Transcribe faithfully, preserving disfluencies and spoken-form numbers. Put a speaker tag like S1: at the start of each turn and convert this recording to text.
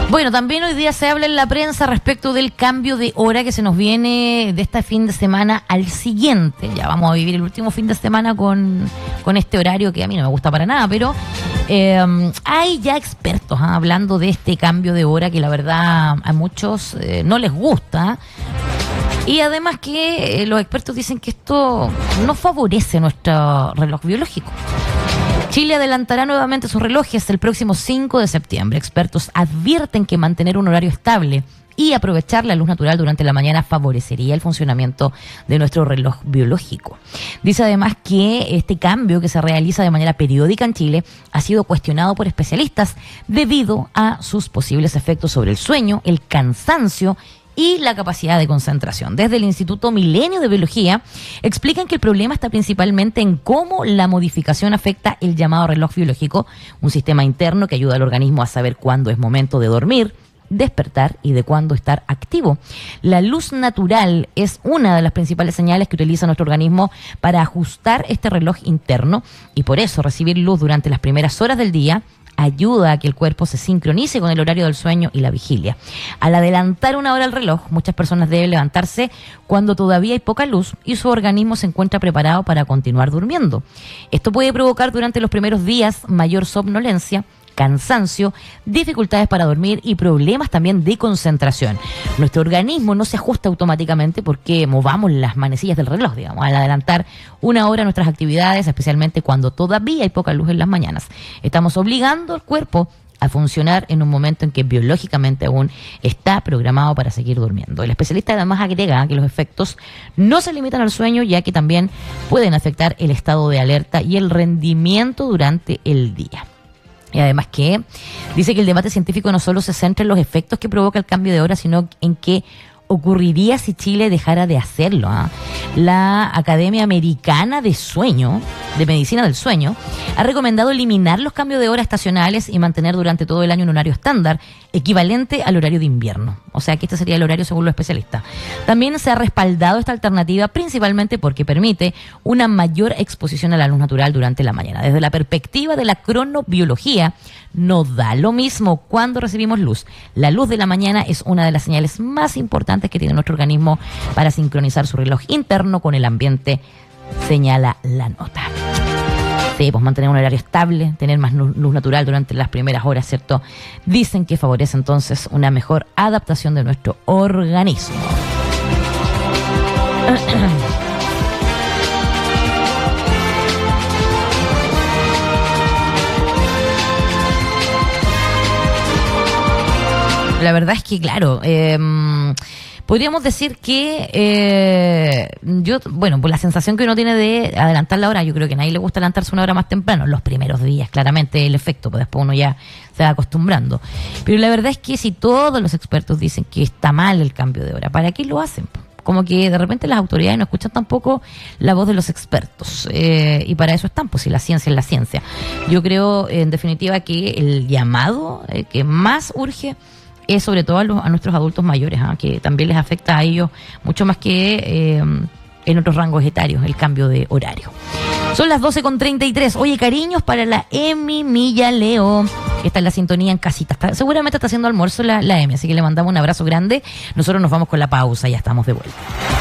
S1: Bueno, también hoy día se habla en la prensa respecto del cambio de hora que se nos viene de este fin de semana al siguiente. Ya vamos a vivir el último fin de semana con, con este horario que a mí no me gusta para nada, pero eh, hay ya expertos ¿eh? hablando de este cambio de hora que la verdad a muchos eh, no les gusta. Y además que eh, los expertos dicen que esto no favorece nuestro reloj biológico. Chile adelantará nuevamente sus relojes el próximo cinco de septiembre. Expertos advierten que mantener un horario estable y aprovechar la luz natural durante la mañana favorecería el funcionamiento de nuestro reloj biológico. Dice además que este cambio que se realiza de manera periódica en Chile ha sido cuestionado por especialistas debido a sus posibles efectos sobre el sueño, el cansancio y la capacidad de concentración. Desde el Instituto Milenio de Biología explican que el problema está principalmente en cómo la modificación afecta el llamado reloj biológico, un sistema interno que ayuda al organismo a saber cuándo es momento de dormir, despertar y de cuándo estar activo. La luz natural es una de las principales señales que utiliza nuestro organismo para ajustar este reloj interno y por eso recibir luz durante las primeras horas del día ayuda a que el cuerpo se sincronice con el horario del sueño y la vigilia. Al adelantar una hora el reloj, muchas personas deben levantarse cuando todavía hay poca luz y su organismo se encuentra preparado para continuar durmiendo. Esto puede provocar durante los primeros días mayor somnolencia, cansancio, dificultades para dormir y problemas también de concentración. Nuestro organismo no se ajusta automáticamente porque movamos las manecillas del reloj, digamos, al adelantar una hora nuestras actividades, especialmente cuando todavía hay poca luz en las mañanas. Estamos obligando al cuerpo a funcionar en un momento en que biológicamente aún está programado para seguir durmiendo. El especialista además agrega que los efectos no se limitan al sueño, ya que también pueden afectar el estado de alerta y el rendimiento durante el día. Y además que dice que el debate científico no solo se centra en los efectos que provoca el cambio de hora, sino en qué ocurriría si Chile dejara de hacerlo. ¿eh? La Academia Americana de Sueño, de Medicina del Sueño, ha recomendado eliminar los cambios de hora estacionales y mantener durante todo el año un horario estándar equivalente al horario de invierno. O sea que este sería el horario según los especialistas. También se ha respaldado esta alternativa principalmente porque permite una mayor exposición a la luz natural durante la mañana. Desde la perspectiva de la cronobiología, no da lo mismo cuando recibimos luz. La luz de la mañana es una de las señales más importantes que tiene nuestro organismo para sincronizar su reloj interno con el ambiente, señala la nota. Sí, pues mantener un horario estable, tener más luz natural durante las primeras horas, ¿cierto? Dicen que favorece entonces una mejor adaptación de nuestro organismo. La verdad es que, claro, eh, podríamos decir que eh, yo, bueno, pues la sensación que uno tiene de adelantar la hora, yo creo que a nadie le gusta adelantarse una hora más temprano, los primeros días, claramente el efecto, pues después uno ya se va acostumbrando. Pero la verdad es que si todos los expertos dicen que está mal el cambio de hora, ¿para qué lo hacen? Como que de repente las autoridades no escuchan tampoco la voz de los expertos eh, y para eso están, pues si la ciencia es la ciencia. Yo creo en definitiva que el llamado eh, que más urge es sobre todo a, los, a nuestros adultos mayores, ¿eh? que también les afecta a ellos mucho más que eh, en otros rangos etarios el cambio de horario. Son las doce con treinta y tres. Oye, cariños para la Emi Millaleo, que está en la sintonía en casita. Está, seguramente está haciendo almuerzo la, la Emi, así que le mandamos un abrazo grande. Nosotros nos vamos con la pausa, ya estamos de vuelta.